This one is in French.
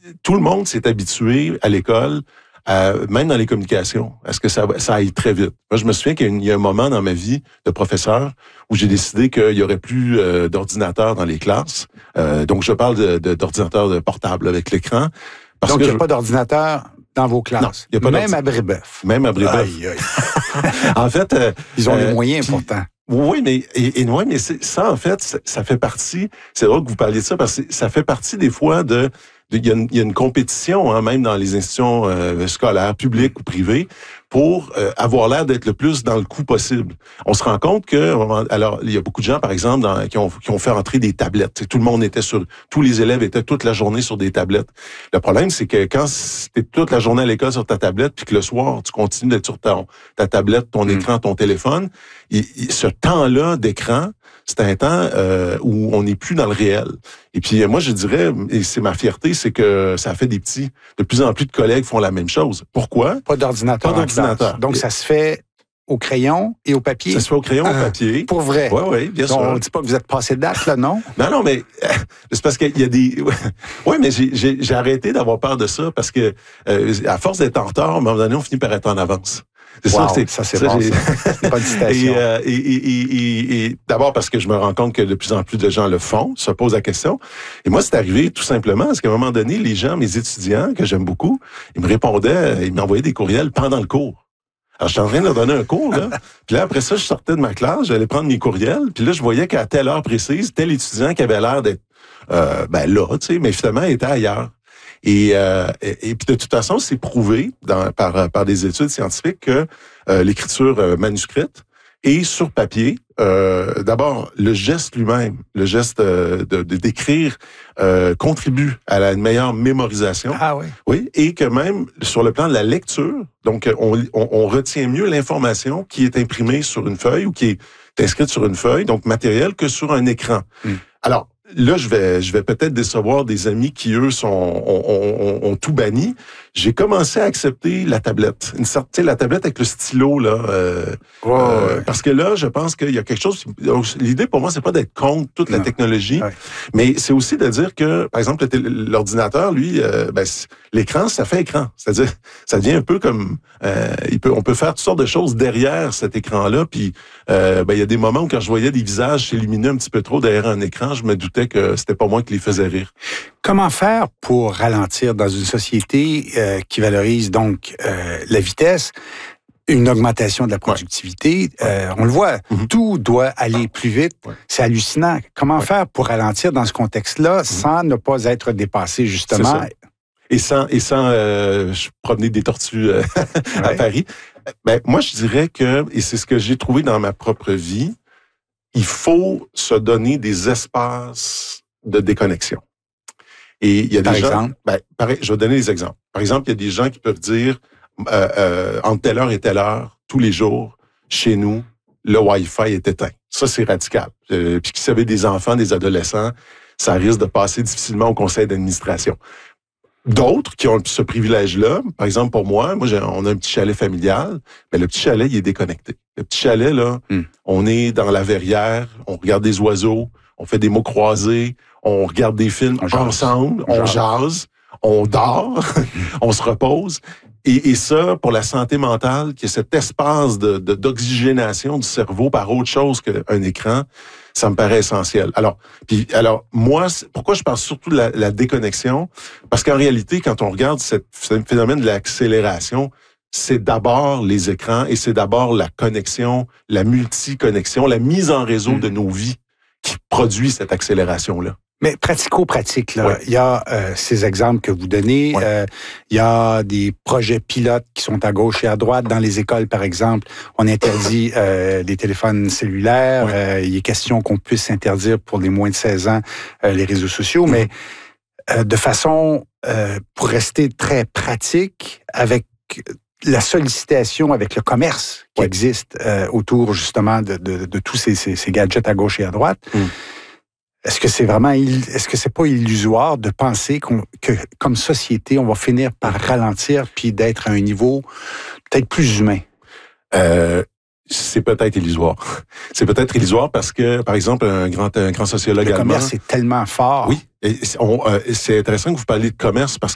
tout le monde s'est habitué à l'école, même dans les communications, à ce que ça aille très vite. Moi, je me souviens qu'il y a un moment dans ma vie de professeur où j'ai décidé qu'il y aurait plus d'ordinateurs dans les classes. Donc, je parle d'ordinateurs portables avec l'écran. Donc, il n'y a pas d'ordinateur dans vos classes? Non, il y a pas même à Brébeuf? Même à Brébeuf. Aïe, aïe. En fait... ils ont les moyens, pourtant. Oui, mais ça, en fait, ça fait partie... C'est drôle que vous parliez de ça, parce que ça fait partie des fois il y a une compétition, hein, même dans les institutions scolaires, publiques ou privées, pour avoir l'air d'être le plus dans le coup possible. On se rend compte que, alors, il y a beaucoup de gens, par exemple, qui ont fait entrer des tablettes. Tout le monde tous les élèves étaient toute la journée sur des tablettes. Le problème, c'est que quand t'es toute la journée à l'école sur ta tablette, puis que le soir, tu continues d'être sur ta tablette, ton écran, ton téléphone, ce temps-là d'écran, c'est un temps où on n'est plus dans le réel. Et puis moi, je dirais, et c'est ma fierté, c'est que ça fait des petits. De plus en plus de collègues font la même chose. Pourquoi? Pas d'ordinateur. Donc, ça se fait au crayon et au papier? Ça se fait au crayon, au papier. Pour vrai? Oui, bien sûr. On ne dit pas que vous êtes passé de date, là, non? Non, mais c'est parce qu'il y a des... Oui, mais j'ai arrêté d'avoir peur de ça parce que à force d'être en retard, à un moment donné, on finit par être en avance. C'est wow, ça, c'est bon, ça. Bonne citation. Et d'abord parce que je me rends compte que de plus en plus de gens le font, se posent la question. Et moi, c'est arrivé tout simplement parce qu'à un moment donné, les gens, mes étudiants, que j'aime beaucoup, ils me répondaient, ils m'envoyaient des courriels pendant le cours. Alors, j'étais en train de leur donner un cours, là. Puis là, après ça, je sortais de ma classe, j'allais prendre mes courriels. Puis là, je voyais qu'à telle heure précise, tel étudiant qui avait l'air d'être là, tu sais, mais finalement, il était ailleurs. Et puis de toute façon, c'est prouvé par des études scientifiques que l'écriture manuscrite et sur papier, d'abord le geste lui-même, le geste d'écrire contribue à une meilleure mémorisation. Ah oui. Oui, et que même sur le plan de la lecture, donc on retient mieux l'information qui est imprimée sur une feuille ou qui est inscrite sur une feuille, donc matérielle, que sur un écran. Alors là, je vais peut-être décevoir des amis qui, eux, ont tout banni. J'ai commencé à accepter la tablette. La tablette avec le stylo, là. Parce que là, je pense qu'il y a quelque chose... L'idée, pour moi, c'est pas d'être contre toute la technologie, mais c'est aussi de dire que, par exemple, l'ordinateur, lui, l'écran, ça fait écran. C'est-à-dire, ça devient un peu comme... on peut faire toutes sortes de choses derrière cet écran-là, puis il y a des moments où, quand je voyais des visages s'illuminer un petit peu trop derrière un écran, je me doutais que c'était pas moi qui les faisais rire. Comment faire pour ralentir dans une société qui valorise donc la vitesse, une augmentation de la productivité? On le voit, tout doit aller plus vite. C'est hallucinant. Comment faire pour ralentir dans ce contexte-là sans ne pas être dépassé, justement? Et sans promener des tortues à Paris. Moi, je dirais que, et c'est ce que j'ai trouvé dans ma propre vie, il faut se donner des espaces de déconnexion. Et il y a des gens... Pareil, je vais donner des exemples. Par exemple, il y a des gens qui peuvent dire, entre telle heure et telle heure, tous les jours, chez nous, le Wi-Fi est éteint. Ça, c'est radical. Puis qui savait des enfants, des adolescents, ça risque de passer difficilement au conseil d'administration. D'autres qui ont ce privilège-là, par exemple pour moi, on a un petit chalet familial, mais le petit chalet, il est déconnecté. Le petit chalet, là, on est dans la verrière, on regarde des oiseaux, on fait des mots croisés, on regarde des films ensemble, on jase, on dort, on se repose. Et ça, pour la santé mentale, qui est cet espace d'oxygénation du cerveau par autre chose qu'un écran, ça me paraît essentiel. Alors moi, pourquoi je parle surtout de la déconnexion? Parce qu'en réalité, quand on regarde ce phénomène de l'accélération, c'est d'abord les écrans et c'est d'abord la connexion, la multiconnexion, la mise en réseau de nos vies qui produit cette accélération-là. Mais pratico-pratique, là, il y a ces exemples que vous donnez, il y a des projets pilotes qui sont à gauche et à droite. Dans les écoles, par exemple, on interdit les téléphones cellulaires. Il est question qu'on puisse interdire pour les moins de 16 ans les réseaux sociaux, mais de façon, pour rester très pratique, avec la sollicitation avec le commerce qui existe autour, justement, de tous ces gadgets à gauche et à droite. Est-ce que c'est pas illusoire de penser que comme société, on va finir par ralentir puis d'être à un niveau peut-être plus humain? C'est peut-être illusoire. C'est peut-être illusoire parce que, par exemple, un grand sociologue allemand... Le commerce est tellement fort. Oui. Et c'est intéressant que vous parliez de commerce parce